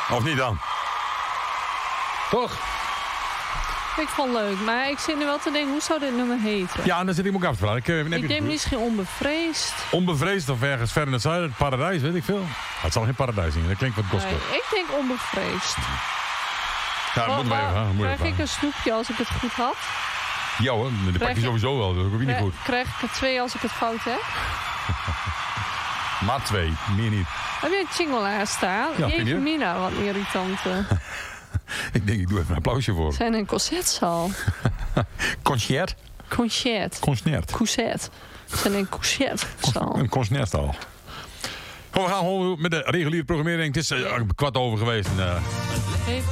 Of niet dan? Toch? Ik vond het leuk, maar ik zit nu wel te denken, hoe zou dit nummer heten? Ja, dan zit ik me ook af te vragen. Ik denk misschien Onbevreesd. Onbevreesd of ergens ver in het zuiden. Het paradijs, weet ik veel. Het zal geen paradijs zijn, dat klinkt wat gospel. Nee, ik denk Onbevreesd. Ja, dat moeten we even. Krijg ik een snoepje als ik het goed had? Ja hoor, die pak je sowieso wel. Dat is ook niet goed. Krijg ik er 2 als ik het fout heb? Maar 2, meer niet. Heb je een jingle staan? Ja, Jeetje mina, wat irritant. Ik denk, ik doe even een applausje voor. Zijn een concertzaal. Concert? Concert. Concert. Concert. Zijn een concertzaal. Een concertzaal. We gaan gewoon met de reguliere programmering. Het is 15:15 geweest. En,